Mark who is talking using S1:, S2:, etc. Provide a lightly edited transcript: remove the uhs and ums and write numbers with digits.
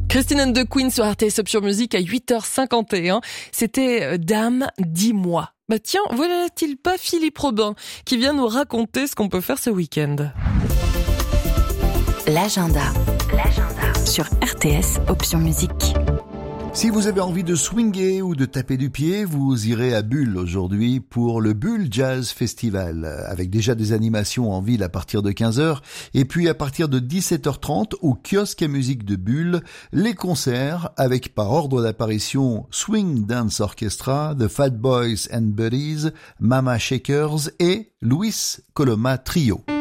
S1: Christine and the Queen sur RTS Option Music à 8h51. C'était Dame, dis-moi. Bah tiens, voilà-t-il pas Philippe Robin qui vient nous raconter ce qu'on peut faire ce week-end.
S2: L'agenda sur RTS Option Musique.
S3: Si vous avez envie de swinger ou de taper du pied, vous irez à Bulle aujourd'hui pour le Bulle Jazz Festival, avec déjà des animations en ville à partir de 15h, et puis à partir de 17h30 au kiosque à musique de Bulle, les concerts avec par ordre d'apparition Swing Dance Orchestra, The Fat Boys and Buddies, Mama Shakers et Luis Coloma Trio.